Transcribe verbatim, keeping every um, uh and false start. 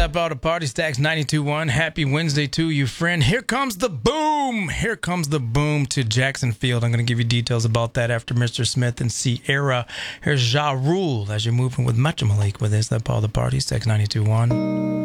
that about a party stacks ninety-two point one. Happy Wednesday to you, friend. Here comes the boom. Here comes the boom to Jackson Field. I'm going to give you details about that after Mister Smith and Sierra. Here's Ja Rule as you're moving with Metro Malik with this. That about the party stacks ninety-two point one.